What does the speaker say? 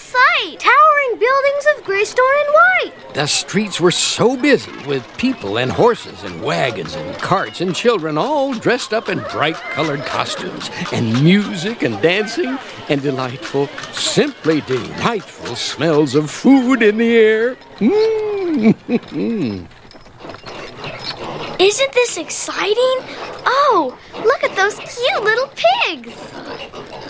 sight. Towering buildings of gray stone and white. The streets were so busy with people and horses and wagons and carts and children all dressed up in bright-colored costumes and music and dancing and delightful, simply delightful smells of food in the air. Isn't this exciting? Oh, look at those cute little pigs.